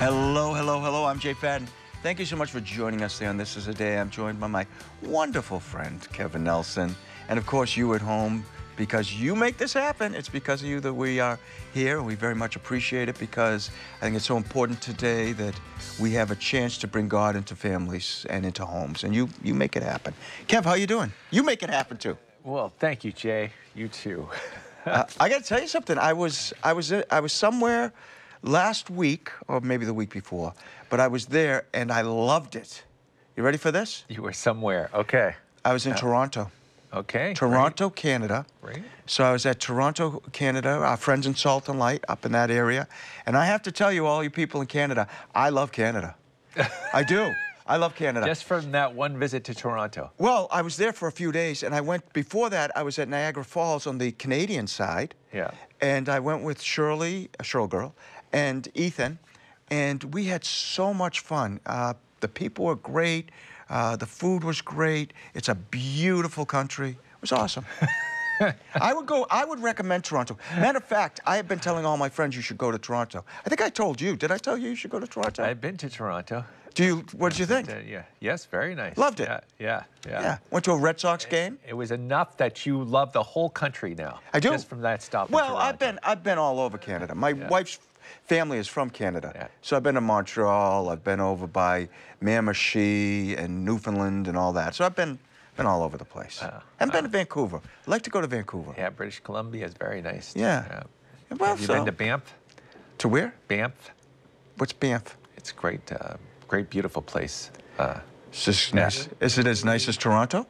Hello, hello, hello. I'm Jay Fadden. Thank you so much for joining us there on This Is a Day. I'm joined by my wonderful friend, Kevin Nelson. And of course, you at home, because you make this happen. It's because of you that we are here. We very much appreciate it because I think it's so important today that we have a chance to bring God into families and into homes. And you make it happen. Kev, how you doing? You make it happen too. Well, thank you, Jay. You too. I got to tell you something. I was somewhere last week, or maybe the week before, but I was there and I loved it. You ready for this? You were somewhere. Okay. I was in Toronto. Okay. Toronto, Canada. Great. So I was at Toronto, Canada, our friends in Salt and Light up in that area. And I have to tell you, all you people in Canada, I love Canada. I do. I love Canada. Just from that one visit to Toronto. Well, I was there for a few days, and before that, I was at Niagara Falls on the Canadian side. Yeah. And I went with Shirley, a Shirl girl, and Ethan, and we had so much fun. The people were great. The food was great. It's a beautiful country. It was awesome. I would recommend Toronto. Matter of fact, I have been telling all my friends you should go to Toronto. I think I told you. Did I tell you you should go to Toronto? I've been to Toronto. What did you think? Yeah. Yes, very nice. Loved it. Yeah. Went to a Red Sox game. It was enough that you love the whole country now. I do. Just from that stop in Well, Toronto. I've been all over Canada. My wife's family is from Canada. Yeah. So I've been to Montreal, I've been over by Miramichi and Newfoundland and all that. So I've been all over the place. I've been to Vancouver. I'd like to go to Vancouver. Yeah, British Columbia is very nice. Yeah. Well, Have you been to Banff? To where? Banff. What's Banff? It's great, great, beautiful place. Is this nice? Is it as nice as Toronto?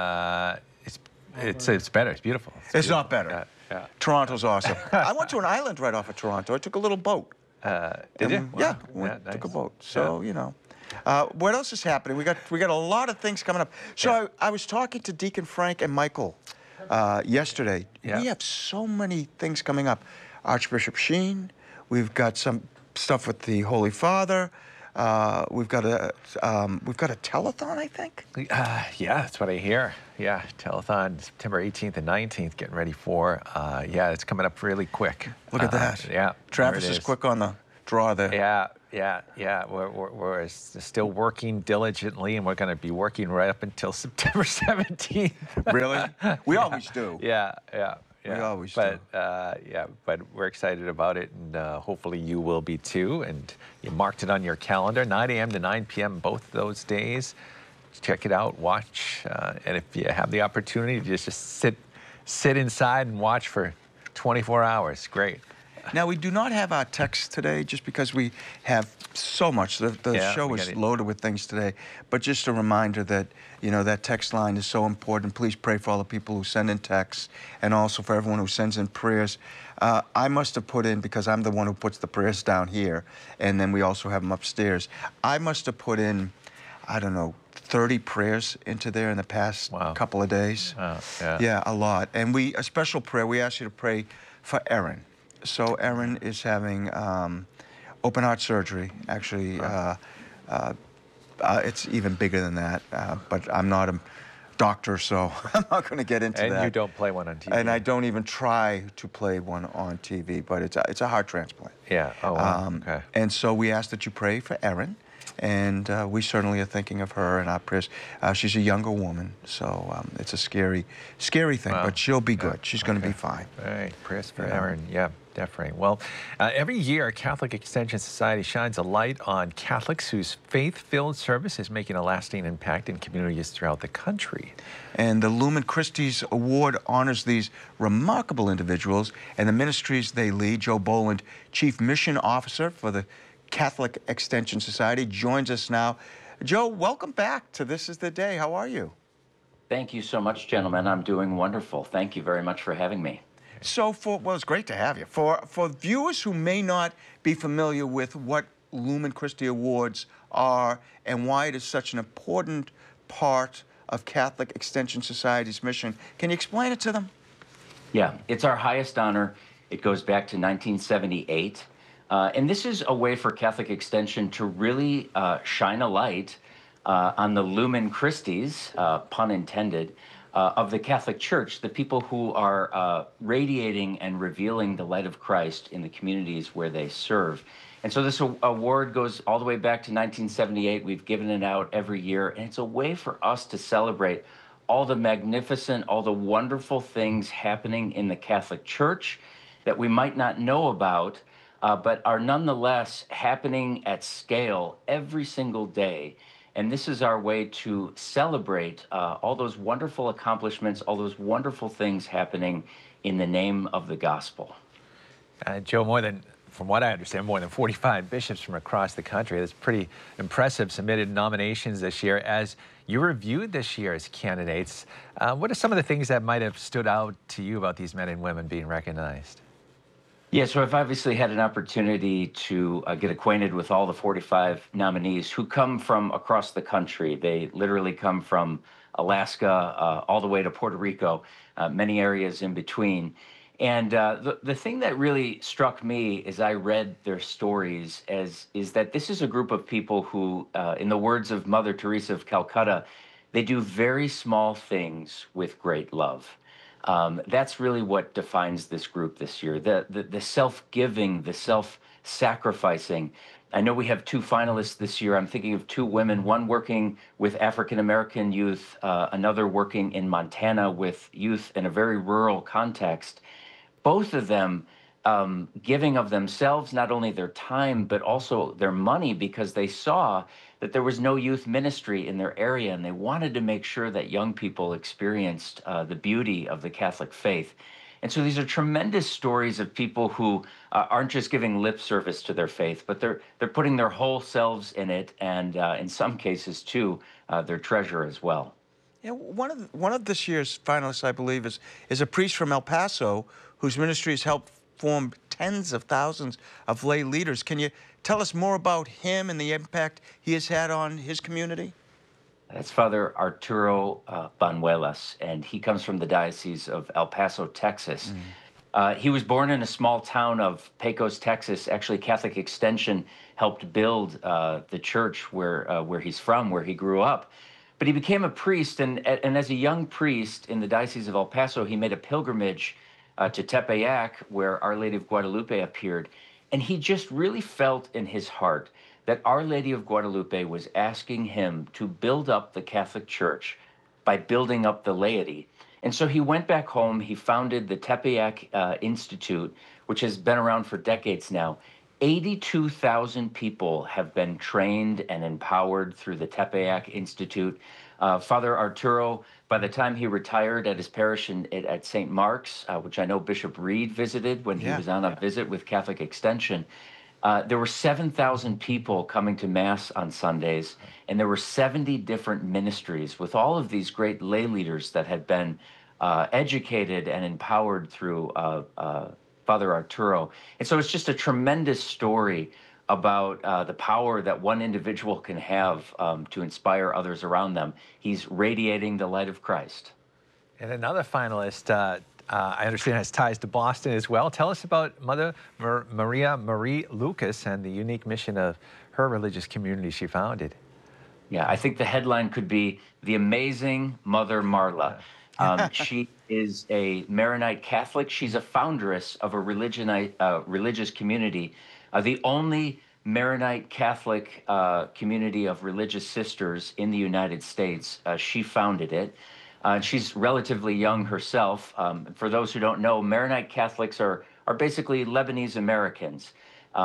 It's better. It's beautiful. It's not better. Yeah. Toronto's awesome. I went to an island right off of Toronto. I took a little boat. Did you? Yeah, Wow. took a Nice. boat. So, you know. What else is happening? We got a lot of things coming up. So I was talking to Deacon Frank and Michael yesterday. Yeah. We have so many things coming up. Archbishop Sheen. We've got some stuff with the Holy Father. We've got a telethon, I think. Yeah, that's what I hear. Yeah, telethon September 18th and 19th. Getting ready for. Yeah, it's coming up really quick. Look at that. Yeah, Travis there it is quick on the draw there. Yeah. We're still working diligently, and we're going to be working right up until September 17th. Really? We always do. Yeah. We always do. But we're excited about it, and hopefully you will be too. And you marked it on your calendar, 9 a.m. to 9 p.m. both those days. Check it out, watch, and if you have the opportunity, just sit inside and watch for 24 hours. Great. Now, we do not have our text today just because we have so much. The show is loaded with things today. But just a reminder that, that text line is so important. Please pray for all the people who send in texts and also for everyone who sends in prayers. I must have put in, because I'm the one who puts the prayers down here, and then we also have them upstairs. I must have put in, I don't know, 30 prayers into there in the past couple of days. Yeah, a lot. And a special prayer, we ask you to pray for Erin. So Erin is having open heart surgery. Actually, it's even bigger than that. But I'm not a doctor, so I'm not going to get into that. And you don't play one on TV. And I don't even try to play one on TV. But it's a heart transplant. Yeah. Oh, wow. Okay. And so we ask that you pray for Erin. And we certainly are thinking of her in our prayers. She's a younger woman, so it's a scary thing, but she'll be good. She's going to be fine. All right, prayers for Erin. Yeah, definitely. Well, every year, Catholic Extension Society shines a light on Catholics whose faith-filled service is making a lasting impact in communities throughout the country. And the Lumen Christi's Award honors these remarkable individuals and the ministries they lead. Joe Boland, Chief Mission Officer for the Catholic Extension Society, joins us now. Joe, welcome back to This Is the Day. How are you? Thank you so much, gentlemen. I'm doing wonderful. Thank you very much for having me. So it's great to have you. For viewers who may not be familiar with what Lumen Christi Awards are and why it is such an important part of Catholic Extension Society's mission, can you explain it to them? Yeah, it's our highest honor. It goes back to 1978. And this is a way for Catholic Extension to really shine a light on the Lumen Christis, pun intended, of the Catholic Church, the people who are radiating and revealing the light of Christ in the communities where they serve. And so this award goes all the way back to 1978. We've given it out every year, and it's a way for us to celebrate all the magnificent, all the wonderful things happening in the Catholic Church that we might not know about, but are nonetheless happening at scale every single day. And this is our way to celebrate all those wonderful accomplishments, all those wonderful things happening in the name of the gospel. Joe, from what I understand, more than 45 bishops from across the country. That's pretty impressive. Submitted nominations this year. As you reviewed this year's candidates, what are some of the things that might have stood out to you about these men and women being recognized? Yeah, so I've obviously had an opportunity to get acquainted with all the 45 nominees who come from across the country. They literally come from Alaska all the way to Puerto Rico, many areas in between. And the thing that really struck me as I read their stories is that this is a group of people who, in the words of Mother Teresa of Calcutta, they do very small things with great love. That's really what defines this group this year, the self-giving, the self-sacrificing. I know we have 2 finalists this year. I'm thinking of 2 women, one working with African-American youth, another working in Montana with youth in a very rural context. Both of them giving of themselves, not only their time, but also their money, because they saw that there was no youth ministry in their area, and they wanted to make sure that young people experienced the beauty of the Catholic faith. And so these are tremendous stories of people who aren't just giving lip service to their faith, but they're putting their whole selves in it, and in some cases, too, their treasure as well. Yeah, one of this year's finalists, I believe, is a priest from El Paso whose ministry has helped form tens of thousands of lay leaders. Can you tell us more about him and the impact he has had on his community? That's Father Arturo Banuelas, and he comes from the Diocese of El Paso, Texas. He was born in a small town of Pecos, Texas. Actually, Catholic Extension helped build the church where he's from, where he grew up. But he became a priest, and as a young priest in the Diocese of El Paso, he made a pilgrimage to Tepeyac, where Our Lady of Guadalupe appeared. And he just really felt in his heart that Our Lady of Guadalupe was asking him to build up the Catholic Church by building up the laity. And so he went back home. He founded the Tepeyac Institute, which has been around for decades now. 82,000 people have been trained and empowered through the Tepeyac Institute. Father Arturo, by the time he retired at his parish at St. Mark's, which I know Bishop Reed visited when he was on a visit with Catholic Extension, there were 7,000 people coming to Mass on Sundays, and there were 70 different ministries with all of these great lay leaders that had been educated and empowered through Father Arturo. And so it's just a tremendous story about the power that one individual can have to inspire others around them. He's radiating the light of Christ. And another finalist, I understand, has ties to Boston as well. Tell us about Mother Maria Marie Lucas and the unique mission of her religious community she founded. Yeah, I think the headline could be The Amazing Mother Marla. She is a Maronite Catholic. She's a foundress of a religious community, the only Maronite Catholic community of religious sisters in the United States. She founded it. She's relatively young herself. For those who don't know, Maronite Catholics are basically Lebanese Americans,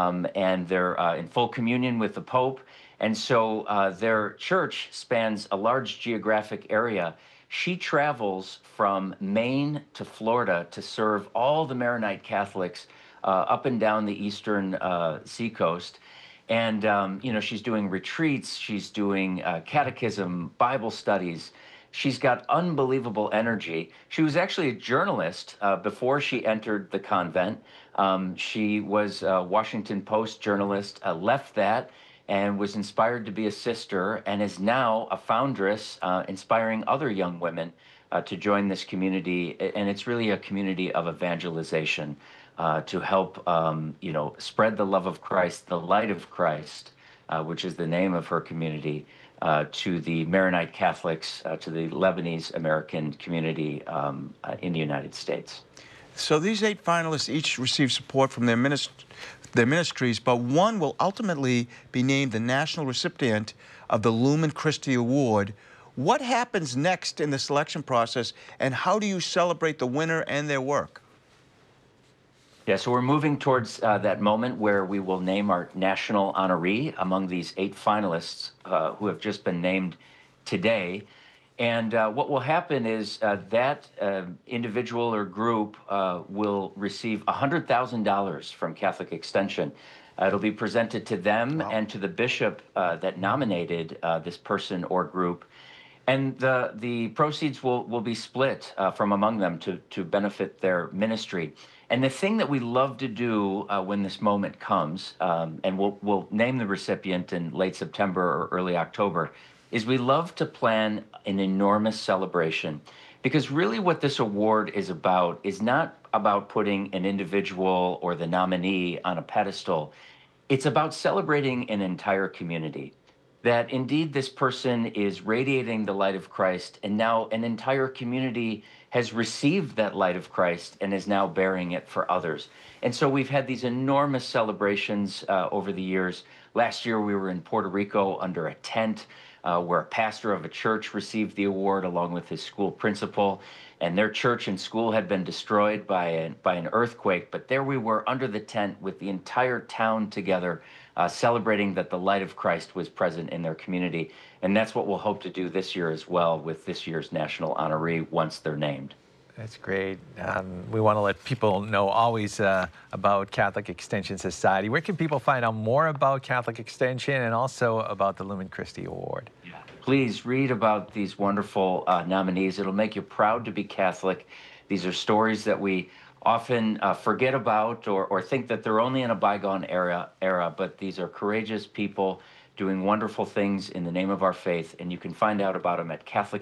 and they're in full communion with the Pope. And so their church spans a large geographic area. She travels from Maine to Florida to serve all the Maronite Catholics up and down the eastern seacoast. And, you know, she's doing retreats, she's doing catechism, Bible studies. She's got unbelievable energy. She was actually a journalist before she entered the convent. She was a Washington Post journalist, left that, and was inspired to be a sister, and is now a foundress, inspiring other young women to join this community. And it's really a community of evangelization to help, you know, spread the love of Christ, the light of Christ which is the name of her community, to the Maronite Catholics, to the Lebanese American community in the United States. So these 8 finalists each receive support from their ministries, but one will ultimately be named the national recipient of the Lumen Christi Award. What happens next in the selection process, and how do you celebrate the winner and their work? Yeah, so we're moving towards that moment where we will name our national honoree among these 8 finalists who have just been named today. And what will happen is that individual or group will receive $100,000 from Catholic Extension. It'll be presented to them and to the bishop that nominated this person or group. And the proceeds will be split from among them to benefit their ministry. And the thing that we love to do when this moment comes, and we'll name the recipient in late September or early October, is we love to plan an enormous celebration. Because really what this award is not about putting an individual or the nominee on a pedestal. It's about celebrating an entire community. That indeed this person is radiating the light of Christ, and now an entire community has received that light of Christ and is now bearing it for others. And so we've had these enormous celebrations over the years. Last year we were in Puerto Rico under a tent where a pastor of a church received the award along with his school principal, and their church and school had been destroyed by an earthquake, but there we were under the tent with the entire town together, celebrating that the light of Christ was present in their community. And that's what we'll hope to do this year as well with this year's national honoree once they're named. That's great. We want to let people know always about Catholic Extension Society. Where can people find out more about Catholic Extension and also about the Lumen Christi Award? Yeah. Please read about these wonderful nominees. It'll make you proud to be Catholic. These are stories that we often forget about or think that they're only in a bygone era, but these are courageous people doing wonderful things in the name of our faith, and you can find out about them at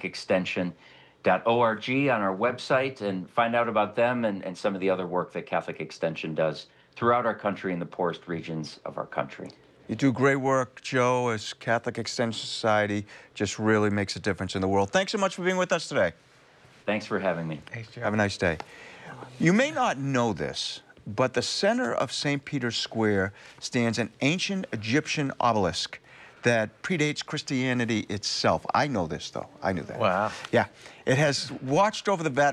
catholicextension.org on our website and find out about them and some of the other work that Catholic Extension does throughout our country in the poorest regions of our country. You do great work, Joe, as Catholic Extension Society just really makes a difference in the world. Thanks so much for being with us today. Thanks for having me. Thanks, Joe. Have a nice day. You may not know this, but the center of St. Peter's Square stands an ancient Egyptian obelisk that predates Christianity itself. I know this, though. I knew that. Wow. Yeah. It has watched over the Vatican